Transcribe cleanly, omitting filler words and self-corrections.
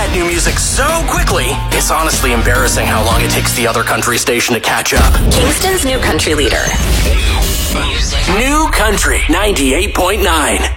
get new music so quickly, it's honestly embarrassing how long it takes the other country station to catch up. Kingston's new country leader. New Country 98.9.